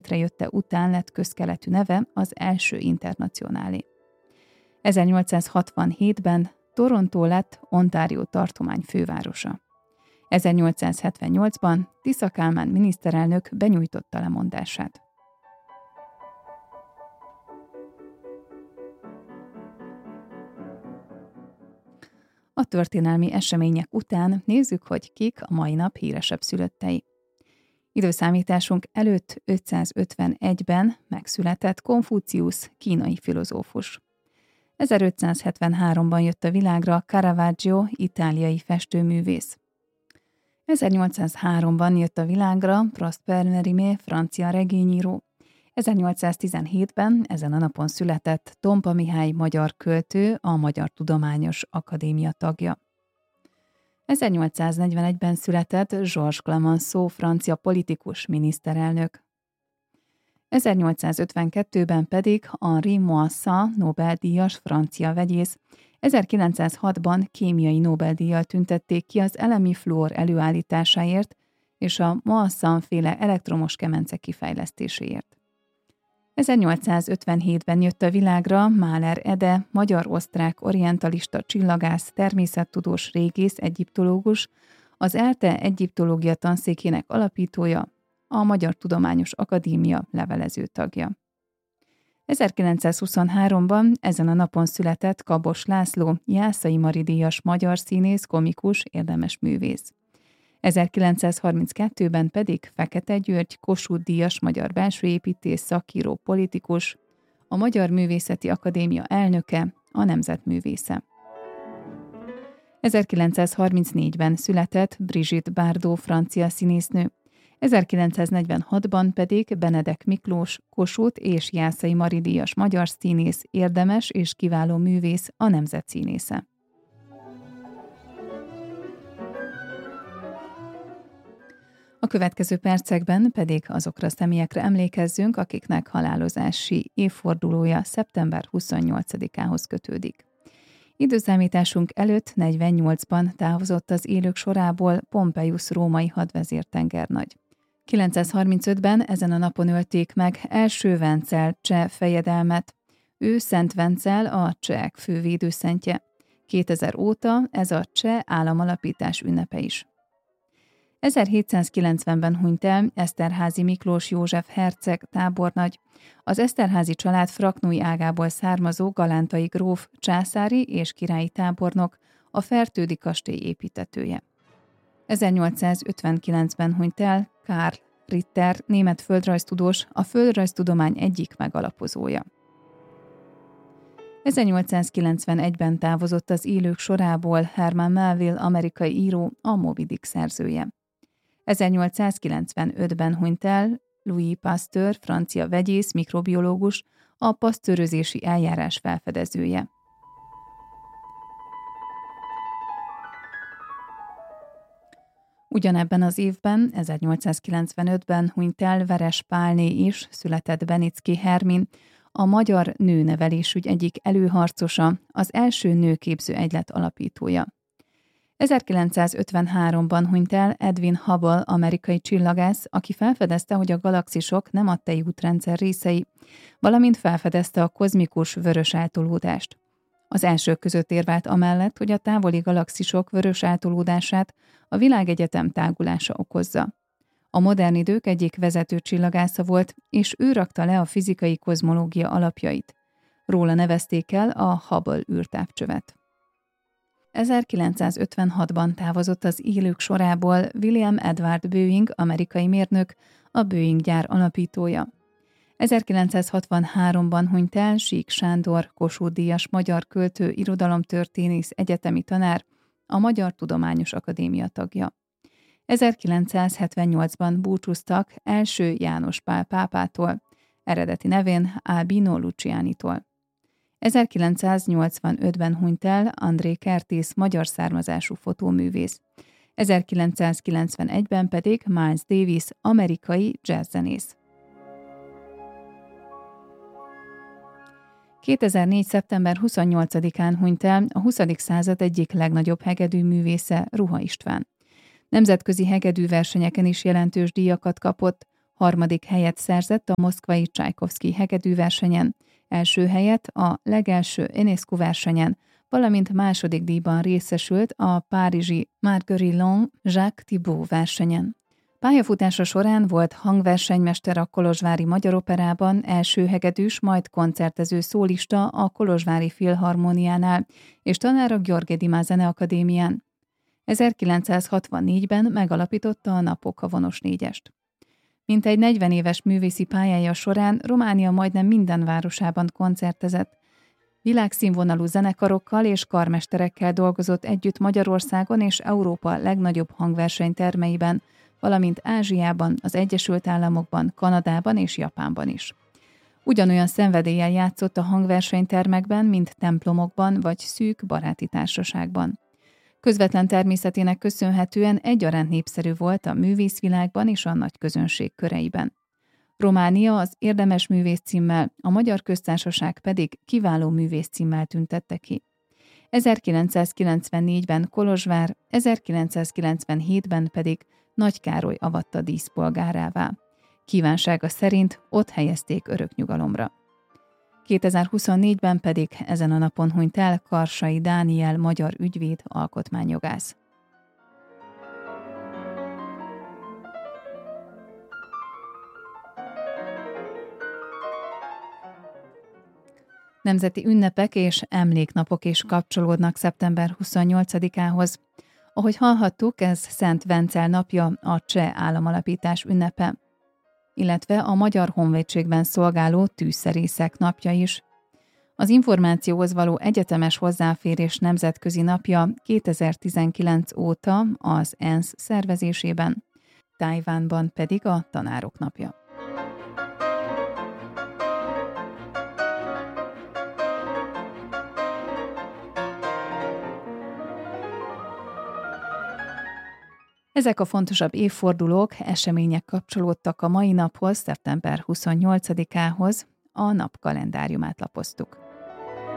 létrejötte után lett közkeletű neve az első internacionálé. 1867-ben Toronto lett Ontario tartomány fővárosa. 1878-ban Tisza Kálmán miniszterelnök benyújtotta lemondását. A történelmi események után nézzük, hogy kik a mai nap híresebb szülöttei. Időszámításunk előtt 551-ben megszületett Konfuciusz, kínai filozófus. 1573-ban jött a világra Caravaggio, itáliai festőművész. 1803-ban jött a világra Prosper Mérimée, francia regényíró. 1817-ben ezen a napon született Tompa Mihály magyar költő, a Magyar Tudományos Akadémia tagja. 1841-ben született Georges Clemenceau, francia politikus, miniszterelnök. 1852-ben pedig Henri Moissan, Nobel-díjas francia vegyész, 1906-ban kémiai Nobel-díjjal tüntették ki az elemi fluor előállításáért és a Moissan-féle elektromos kemence kifejlesztéséért. 1857-ben jött a világra Mahler Ede, magyar-osztrák orientalista csillagász, természettudós, régész, egyiptológus, az ELTE egyiptológia tanszékének alapítója, a Magyar Tudományos Akadémia levelező tagja. 1923-ban ezen a napon született Kabos László, Jászai Mari díjas magyar színész, komikus, érdemes művész. 1932-ben pedig Fekete György, Kossuth díjas magyar belsőépítész, szakíró, politikus, a Magyar Művészeti Akadémia elnöke, a nemzetművésze. 1934-ben született Brigitte Bardot, francia színésznő, 1946-ban pedig Benedek Miklós, Kossuth és Jászai Mari díjas magyar színész, érdemes és kiváló művész, a nemzet színésze. A következő percekben pedig azokra a személyekre emlékezzünk, akiknek halálozási évfordulója szeptember 28-ához kötődik. Időszámításunk előtt 48-ban távozott az élők sorából Pompeius római hadvezértengernagy. 935-ben ezen a napon ölték meg első Vencel cseh fejedelmet. Ő Szent Vencel, a csehek fővédőszentje. 2000 óta ez a cseh államalapítás ünnepe is. 1790-ben hunyt el Eszterházy Miklós József herceg tábornagy, az Eszterházy család fraknói ágából származó galántai gróf, császári és királyi tábornok, a Fertődi kastély építetője. 1859-ben hunyt el Karl Ritter, német földrajztudós, a földrajztudomány egyik megalapozója. 1891-ben távozott az élők sorából Herman Melville, amerikai író, a Moby Dick szerzője. 1895-ben hunyt el Louis Pasteur, francia vegyész, mikrobiológus, a pasztőrözési eljárás felfedezője. Ugyanebben az évben, 1895-ben hunyt el Veres Pálné is, született Benicki Hermin, a magyar nőnevelésügy egyik előharcosa, az első nőképző egylet alapítója. 1953-ban hunyt el Edwin Hubble, amerikai csillagász, aki felfedezte, hogy a galaxisok nem a tejútrendszer részei, valamint felfedezte a kozmikus vörös eltolódást. Az elsők között érvelt amellett, hogy a távoli galaxisok vörös eltolódását a világegyetem tágulása okozza. A modern idők egyik vezető csillagásza volt, és ő rakta le a fizikai kozmológia alapjait. Róla nevezték el a Hubble űrtávcsövet. 1956-ban távozott az élők sorából William Edward Boeing, amerikai mérnök, a Boeing gyár alapítója. 1963-ban hunyt el Sík Sándor, Kossuth-díjas magyar költő, irodalomtörténész, egyetemi tanár, a Magyar Tudományos Akadémia tagja. 1978-ban búcsúztak első János Pál pápától, eredeti nevén Albino Lucianitól. 1985-ben hunyt el André Kertész, magyar származású fotóművész. 1991-ben pedig Miles Davis, amerikai jazzzenész. 2004. szeptember 28-án hunyt el a 20. század egyik legnagyobb hegedű művésze, Ruha István. Nemzetközi hegedű versenyeken is jelentős díjakat kapott, Harmadik helyet szerzett a moszkvai Csajkovszky hegedűversenyen, első helyet a legelső Enescu versenyen, valamint második díjban részesült a párizsi Marguerite Jacques Thibault versenyen. Pályafutása során volt hangversenymester a kolozsvári Magyar Operában, első hegedűs, majd koncertező szólista a Kolozsvári Filharmóniánál és tanár a Gheorghe Dima Zeneakadémián. 1964-ben megalapította a Napoca vonos négyest. Mintegy 40 éves művészi pályája során Románia majdnem minden városában koncertezett. Világszínvonalú zenekarokkal és karmesterekkel dolgozott együtt Magyarországon és Európa legnagyobb hangversenytermeiben, valamint Ázsiában, az Egyesült Államokban, Kanadában és Japánban is. Ugyanolyan szenvedéllyel játszott a hangversenytermekben, mint templomokban vagy szűk baráti társaságban. Közvetlen természetének köszönhetően egyaránt népszerű volt a művészvilágban és a nagy közönség köreiben. Románia az érdemes művész címmel, a Magyar Köztársaság pedig kiváló művész címmel tüntette ki. 1994-ben Kolozsvár, 1997-ben pedig Nagy Károly avatta díszpolgárává. Kívánsága szerint ott helyezték örök nyugalomra. 2024-ben pedig ezen a napon hunyt el Karsai Dániel magyar ügyvéd, alkotmányjogász. Nemzeti ünnepek és emléknapok is kapcsolódnak szeptember 28-ához. Ahogy hallhattuk, ez Szent Vencel napja, a cseh államalapítás ünnepe, illetve a Magyar Honvédségben szolgáló tűzszerészek napja is. Az információhoz való egyetemes hozzáférés nemzetközi napja 2019 óta az ENSZ szervezésében, Tajvánban pedig a tanárok napja. Ezek a fontosabb évfordulók, események kapcsolódtak a mai naphoz, szeptember 28-ához, a nap kalendáriumát lapoztuk.